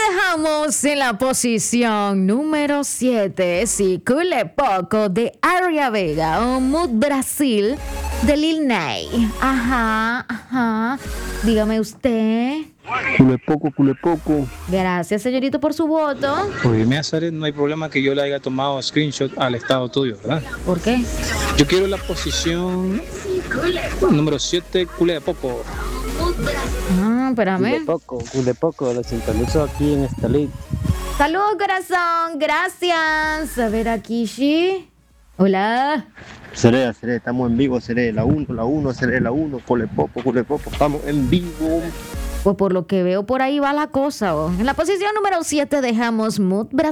dejamos en la posición número 7, sí, Cule Poco de Aria Vega o Mood Brasil de Lil Nay. Ajá. Dígame usted. Cule poco. Gracias, señorito, por su voto. Pues me hacer, no hay problema que yo le haya tomado screenshot al estado tuyo, ¿verdad? ¿Por qué? Yo quiero la posición número 7, Cule de Poco. Espérame. Cule poco, lo sintonizo aquí en Estelí. Salud, corazón, gracias. A ver, aquí, sí. Hola. Seré, estamos en vivo, seré la 1, seré la 1, Cule poco, estamos en vivo. Pues por lo que veo por ahí va la cosa. En la posición número 7 dejamos Mood Brasil.